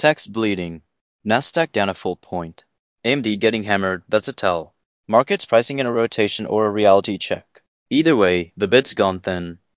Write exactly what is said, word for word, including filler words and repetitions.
Tech's bleeding. Nasdaq down a full point. A M D getting hammered, that's a tell. Markets pricing in a rotation or a reality check. Either way, the bid's gone thin.